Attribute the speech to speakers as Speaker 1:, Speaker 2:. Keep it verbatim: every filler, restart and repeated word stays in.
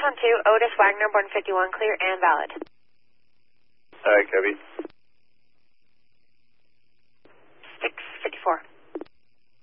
Speaker 1: one two, Otis Wagner, born fifty-one, clear and valid.
Speaker 2: All right, Kobe.